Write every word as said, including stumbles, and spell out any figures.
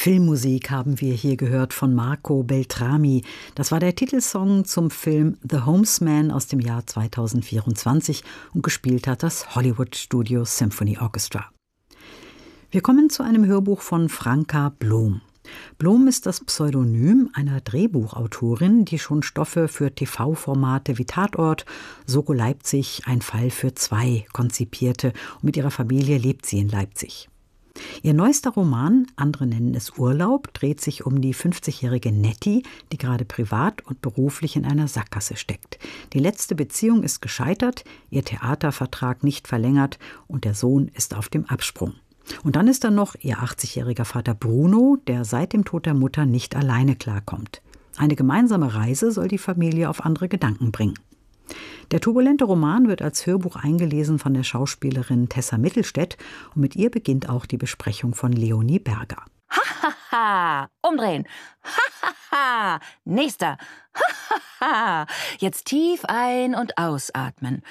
Filmmusik haben wir hier gehört von Marco Beltrami. Das war der Titelsong zum Film The Homesman aus dem Jahr zweitausendvierundzwanzig und gespielt hat das Hollywood Studio Symphony Orchestra. Wir kommen zu einem Hörbuch von Franka Blom. Blom ist das Pseudonym einer Drehbuchautorin, die schon Stoffe für T V-Formate wie Tatort, Soko Leipzig, Ein Fall für zwei konzipierte und mit ihrer Familie lebt sie in Leipzig. Ihr neuester Roman, andere nennen es Urlaub, dreht sich um die fünfzigjährige Nettie, die gerade privat und beruflich in einer Sackgasse steckt. Die letzte Beziehung ist gescheitert, ihr Theatervertrag nicht verlängert und der Sohn ist auf dem Absprung. Und dann ist da noch ihr achtzigjähriger Vater Bruno, der seit dem Tod der Mutter nicht alleine klarkommt. Eine gemeinsame Reise soll die Familie auf andere Gedanken bringen. Der turbulente Roman wird als Hörbuch eingelesen von der Schauspielerin Tessa Mittelstädt und mit ihr beginnt auch die Besprechung von Leonie Berger. Hahaha, umdrehen. Hahaha, nächster. Hahaha, jetzt tief ein- und ausatmen.